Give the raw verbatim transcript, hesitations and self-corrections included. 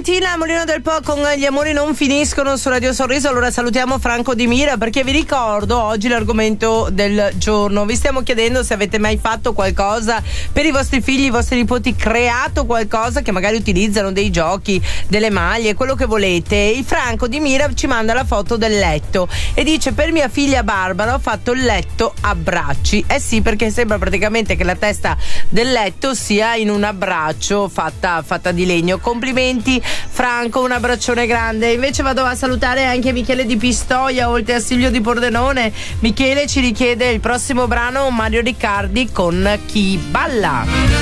Valentina, Mulino del Po con Gli amori non finiscono su Radio Sorriso. Allora salutiamo Franco Di Mira, perché vi ricordo oggi l'argomento del giorno. Vi stiamo chiedendo se avete mai fatto qualcosa per i vostri figli, i vostri nipoti, creato qualcosa che magari utilizzano dei giochi, delle maglie, quello che volete. Il Franco Di Mira ci manda la foto del letto e dice: per mia figlia Barbara ho fatto il letto a bracci. Eh sì, perché sembra praticamente che la testa del letto sia in un abbraccio fatta, fatta di legno. Complimenti Franco, un abbraccione grande. Invece vado a salutare anche Michele di Pistoia, oltre a Silvio di Pordenone. Michele ci richiede il prossimo brano, Mario Riccardi con Chi balla.